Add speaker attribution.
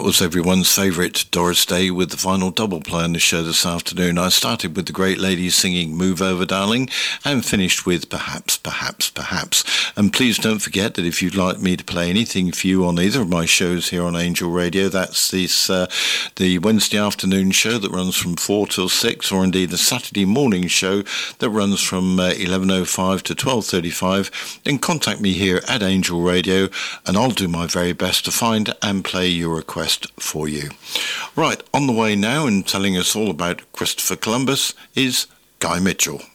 Speaker 1: was everyone's favourite Doris Day with the final double play on the show this afternoon. I started with the great ladies singing Move Over Darling and finished with Perhaps, Perhaps, Perhaps. And please don't forget that if you'd like me to play anything for you on either of my shows here on Angel Radio, that's this the Wednesday afternoon show that runs from 4 till 6, or indeed the Saturday morning show that runs from 11:05 to 12:35, then contact me here at Angel Radio and I'll do my very best to find and play your request for you. Right, on the way now and telling us all about Christopher Columbus is Guy Mitchell.